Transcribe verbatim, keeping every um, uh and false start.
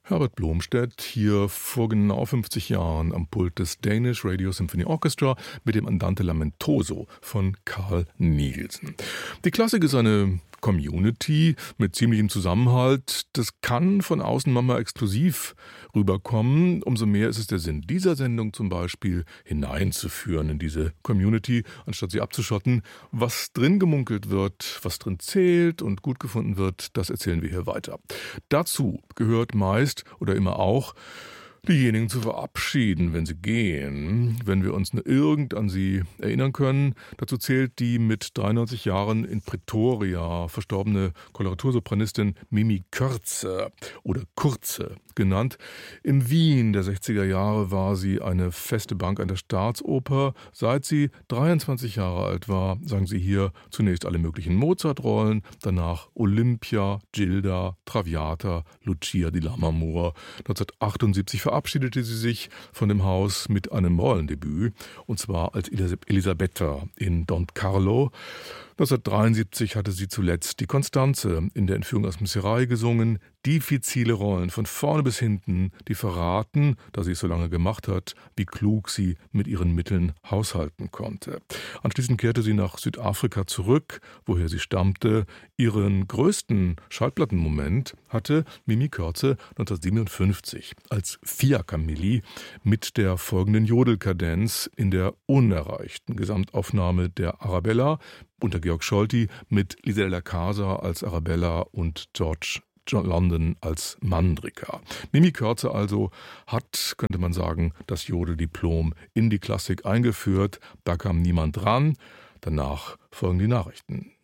Herbert Blomstedt hier vor genau fünfzig Jahren am Pult des Danish Radio Symphony Orchestra mit dem Andante Lamentoso von Carl Nielsen. Die Klassik ist eine Community mit ziemlichem Zusammenhalt. Das kann von außen manchmal exklusiv rüberkommen. Umso mehr ist es der Sinn dieser Sendung zum Beispiel, hineinzuführen in diese Community, anstatt sie abzuschotten. Was drin gemunkelt wird, was drin zählt und gut gefunden wird, das erzählen wir hier weiter. Dazu gehört meist oder immer auch, diejenigen zu verabschieden, wenn sie gehen, wenn wir uns nur irgend an sie erinnern können. Dazu zählt die mit dreiundneunzig Jahren in Pretoria verstorbene Koloratursopranistin Mimi Kürze oder Kurze genannt. Im Wien der sechziger Jahre war sie eine feste Bank an der Staatsoper. Seit sie dreiundzwanzig Jahre alt war, sang sie hier zunächst alle möglichen Mozart-Rollen, danach Olympia, Gilda, Traviata, Lucia di Lammermoor. neunzehnhundertachtundsiebzig verabschiedete sie sich von dem Haus mit einem Rollendebüt, und zwar als Elisabetta in Don Carlo. neunzehnhundertdreiundsiebzig hatte sie zuletzt die Constanze in der Entführung aus Miserai gesungen. Diffizile Rollen von vorne bis hinten, die verraten, da sie es so lange gemacht hat, wie klug sie mit ihren Mitteln haushalten konnte. Anschließend kehrte sie nach Südafrika zurück, woher sie stammte. Ihren größten Schallplattenmoment hatte Mimi Kürze neunzehnhundertsiebenundfünfzig als Fia Camilli mit der folgenden Jodelkadenz in der unerreichten Gesamtaufnahme der Arabella unter Georg Scholti mit Lisa della Casa als Arabella und George John London als Mandrika. Mimi Kürze also hat, könnte man sagen, das Jodeldiplom in die Klassik eingeführt. Da kam niemand dran. Danach folgen die Nachrichten.